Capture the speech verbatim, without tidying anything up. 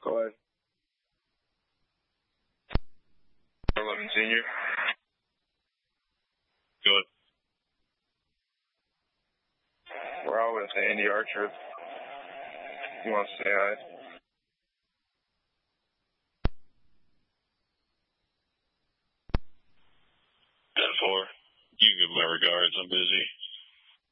Go ahead. eleven Senior. Good. We're out with Andy Archer. He wants to say hi. ten four. You give my regards. I'm busy.